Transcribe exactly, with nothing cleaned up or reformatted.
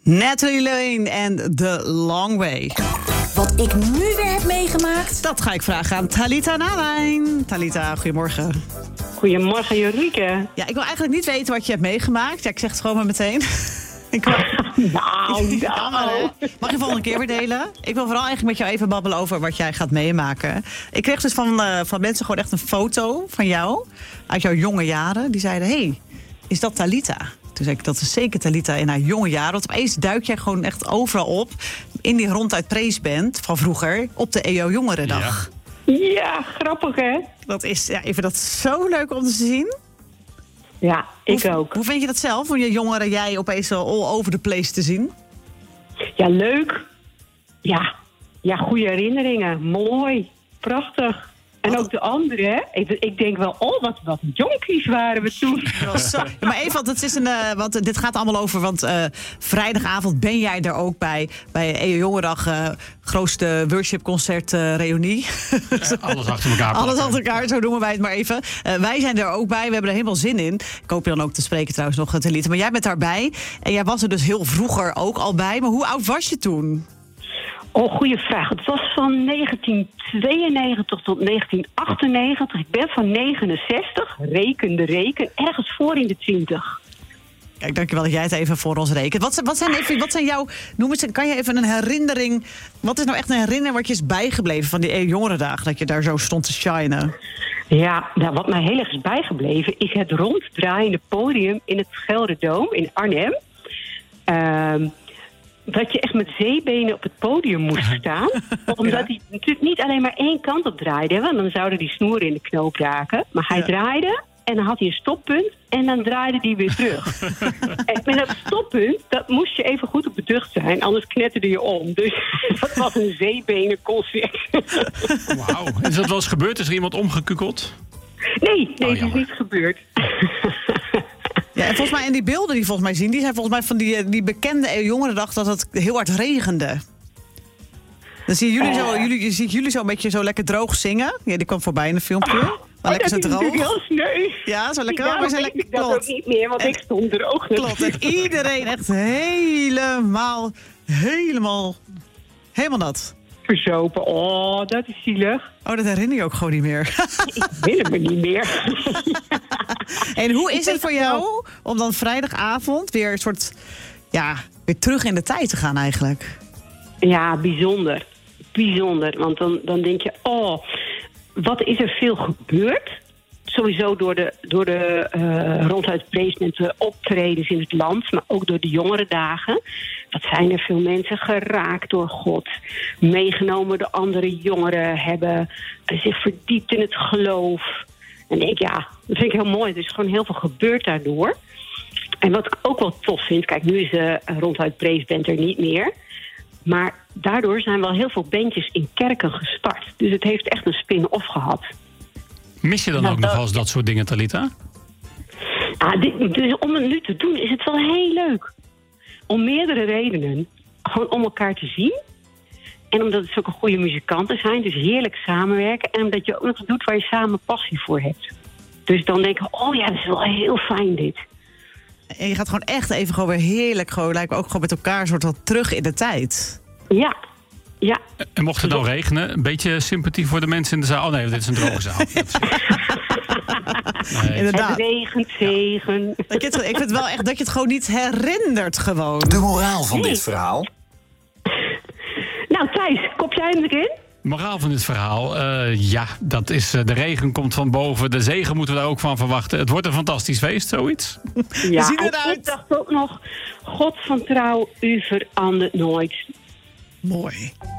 Natalie Lane en The Long Way. Wat ik nu weer heb meegemaakt. Dat ga ik vragen aan Talita Nalijn. Talita, goedemorgen. Goedemorgen, Jorike. Ja, ik wil eigenlijk niet weten wat je hebt meegemaakt. Ja, ik zeg het gewoon maar meteen. Ik wil... nou, ja, maar, hè? Mag je volgende keer weer delen? Ik wil vooral eigenlijk met jou even babbelen over wat jij gaat meemaken. Ik kreeg dus van, uh, van mensen gewoon echt een foto van jou uit jouw jonge jaren. Die zeiden, hé, hey, is dat Talita? Toen zei ik, dat is zeker Talita in haar jonge jaren. Want opeens duik jij gewoon echt overal op in die Ronduit Preesband van vroeger op de E O Jongerendag. Ja, ja, grappig hè? Dat is, ja, ik vind dat zo leuk om te zien. Ja, ik hoe, ook. Hoe vind je dat zelf, om je jongeren jij opeens all over the place te zien? Ja, leuk. Ja, ja, goede herinneringen. Mooi. Prachtig. En ook de anderen, hè? Ik, ik denk wel, oh, wat, wat jonkies waren we toen. Zo, maar even, want, het is een, uh, want dit gaat allemaal over, want uh, vrijdagavond ben jij er ook bij, bij E O Jongerendag, uh, grootste worshipconcert uh, reunie. Ja, alles achter elkaar. Alles achter elkaar, zo noemen wij het maar even. Uh, wij zijn er ook bij, we hebben er helemaal zin in. Ik hoop je dan ook te spreken trouwens nog, Talita. Maar jij bent daarbij en jij was er dus heel vroeger ook al bij. Maar hoe oud was je toen? Oh, goede vraag. Het was van negentien tweeënnegentig tot negentien achtennegentig. Ik ben van negenenzestig. Reken de reken. Ergens voor in de twintig. Kijk, dankjewel dat jij het even voor ons rekent. Wat, wat, zijn, even, wat zijn jouw... Noem eens, kan je even een herinnering... Wat is nou echt een herinnering wat je is bijgebleven van die E O Jongerendagen? Dat je daar zo stond te shinen. Ja, nou, wat mij heel erg is bijgebleven is het ronddraaiende podium in het Gelderdoom in Arnhem. Ehm... Uh, dat je echt met zeebenen op het podium moest staan. Omdat hij natuurlijk niet alleen maar één kant op draaide. Want dan zouden die snoeren in de knoop raken. Maar hij ja. draaide en dan had hij een stoppunt. En dan draaide hij weer terug. En met dat stoppunt, dat moest je even goed op beducht zijn. Anders knetterde je om. Dus dat was een zeebenenconcert. Wauw. Is dat wel eens gebeurd? Is er iemand omgekukeld? Nee, nee, oh, dat is niet gebeurd. Ja, en volgens mij, en die beelden die volgens mij zien, die zijn volgens mij van die, die bekende E O Jongerendag dat het heel hard regende. Dan zie je jullie, uh, zo, jullie, je ziet jullie zo een beetje zo lekker droog zingen. Ja, die kwam voorbij in een filmpje. Oh, maar lekker zo droog. Heel sneu. Ja, zo lekker. Ja, maar zijn lekker ik dat ook niet meer, want en, ik stond er ook. Klopt, en iedereen echt helemaal, helemaal, helemaal nat. Verzopen. Oh, dat is zielig. Oh, dat herinner je ook gewoon niet meer. Ik wil het me niet meer. En hoe is het voor jou om dan vrijdagavond weer een soort, ja, weer terug in de tijd te gaan eigenlijk? Ja, bijzonder. Bijzonder. Want dan, dan denk je, oh, wat is er veel gebeurd? Sowieso door de, door de uh, ronduit Preesband optredens in het land, maar ook door de Jongerendagen. Wat zijn er veel mensen geraakt door God, meegenomen door andere jongeren, hebben zich verdiept in het geloof. En denk ik, ja, dat vind ik heel mooi. Er is gewoon heel veel gebeurd daardoor. En wat ik ook wel tof vind, kijk, nu is de Ronduit Preesband er niet meer. Maar daardoor zijn wel heel veel bandjes in kerken gestart. Dus het heeft echt een spin-off gehad. Mis je dan nou, ook nog wel eens dat soort dingen, Talita? Ah, dit, dus om het nu te doen is het wel heel leuk. Om meerdere redenen. Gewoon om elkaar te zien. En omdat het zulke goede muzikanten zijn. Dus heerlijk samenwerken. En omdat je ook nog doet waar je samen passie voor hebt. Dus dan denk ik, oh ja, dat is wel heel fijn dit. En je gaat gewoon echt even gewoon weer heerlijk, gewoon, lijkt me ook gewoon met elkaar soort wat terug in de tijd. Ja. Ja. En mocht het dan regenen, een beetje sympathie voor de mensen in de zaal? Oh nee, dit is een droge zaal. Nee. Inderdaad. Het regent, zegen. Ja. Dat je het, ik vind het wel echt dat je het gewoon niet herinnert gewoon. De moraal van nee. dit verhaal? Nou Thijs, kop jij hem erin? Moraal van dit verhaal? Uh, ja, dat is uh, de regen komt van boven. De zegen moeten we daar ook van verwachten. Het wordt een fantastisch feest, zoiets. Ja, ziet eruit. Ik dacht ook nog, God van trouw, u verandert nooit. Mooi.